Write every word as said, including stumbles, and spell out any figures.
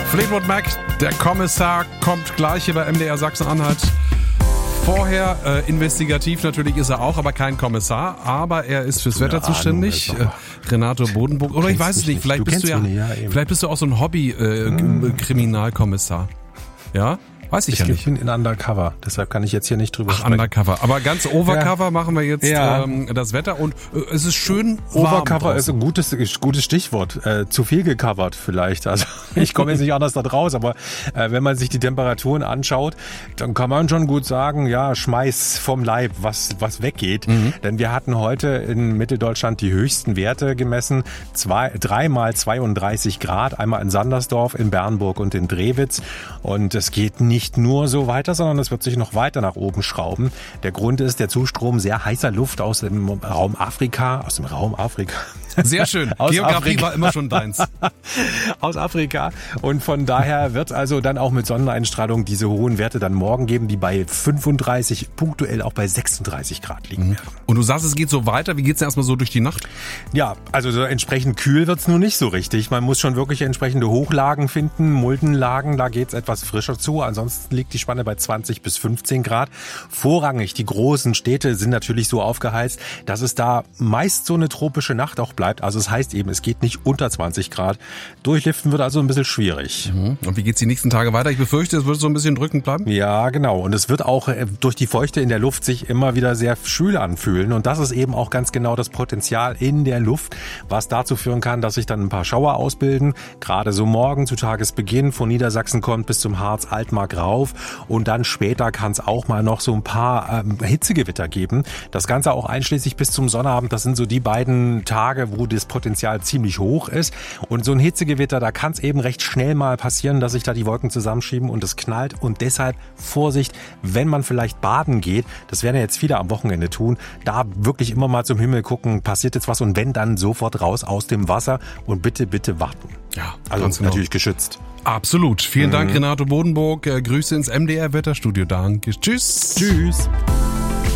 Fleetwood Mac, der Kommissar, kommt gleich hier bei M D R Sachsen-Anhalt. Vorher, äh, investigativ natürlich ist er auch, aber kein Kommissar, aber er ist fürs Wetter zuständig. Äh, Renato Bodenburg, oder ich weiß es nicht, vielleicht bist du ja, vielleicht bist du auch so ein Hobby-Kriminalkommissar. Äh, ja? Weiß ich, ich ja nicht. Ich bin in Undercover, deshalb kann ich jetzt hier nicht drüber Ach, sprechen. Undercover. Aber ganz Overcover ja. machen wir jetzt ja. ähm, das Wetter und äh, es ist schön warm. Overcover ist ein gutes, gutes Stichwort. Äh, zu viel gecovert vielleicht. Also ich komme jetzt nicht anders da raus, aber äh, wenn man sich die Temperaturen anschaut, dann kann man schon gut sagen, ja, schmeiß vom Leib, was was weggeht. Mhm. Denn wir hatten heute in Mitteldeutschland die höchsten Werte gemessen. Zwei, dreimal zweiunddreißig Grad, einmal in Sandersdorf, in Bernburg und in Drewitz. Und es geht nicht Nicht nur so weiter, sondern es wird sich noch weiter nach oben schrauben. Der Grund ist der Zustrom sehr heißer Luft aus dem Raum Afrika, aus dem Raum Afrika. Sehr schön. Geografie Afrika. War immer schon deins. Aus Afrika. Und von daher wird also dann auch mit Sonneneinstrahlung diese hohen Werte dann morgen geben, die bei fünfunddreißig, punktuell auch bei sechsunddreißig Grad liegen werden. Und du sagst, es geht so weiter. Wie geht's denn erstmal so durch die Nacht? Ja, also so entsprechend kühl wird's nur nicht so richtig. Man muss schon wirklich entsprechende Hochlagen finden, Muldenlagen, da geht's etwas frischer zu. Ansonsten liegt die Spanne bei zwanzig bis fünfzehn Grad. Vorrangig die großen Städte sind natürlich so aufgeheizt, dass es da meist so eine tropische Nacht auch bleibt. Also es heißt eben, es geht nicht unter zwanzig Grad. Durchliften wird also ein bisschen schwierig. Mhm. Und wie geht's die nächsten Tage weiter? Ich befürchte, es wird so ein bisschen drückend bleiben. Ja, genau. Und es wird auch durch die Feuchte in der Luft sich immer wieder sehr schwül anfühlen. Und das ist eben auch ganz genau das Potenzial in der Luft, was dazu führen kann, dass sich dann ein paar Schauer ausbilden. Gerade so morgen zu Tagesbeginn von Niedersachsen kommt bis zum Harz, Altmark rauf. Und dann später kann es auch mal noch so ein paar ähm, Hitzegewitter geben. Das Ganze auch einschließlich bis zum Sonnabend. Das sind so die beiden Tage, wo das Potenzial ziemlich hoch ist. Und so ein Hitzegewitter, da kann es eben recht schnell mal passieren, dass sich da die Wolken zusammenschieben und es knallt. Und deshalb Vorsicht, wenn man vielleicht baden geht, das werden ja jetzt viele am Wochenende tun, da wirklich immer mal zum Himmel gucken, passiert jetzt was und wenn, dann sofort raus aus dem Wasser und bitte, bitte warten. Ja, also ganz genau. Natürlich geschützt. Absolut. Vielen mhm. Dank, Renato Bodenburg. Grüße ins M D R Wetterstudio. Danke. Tschüss. Tschüss.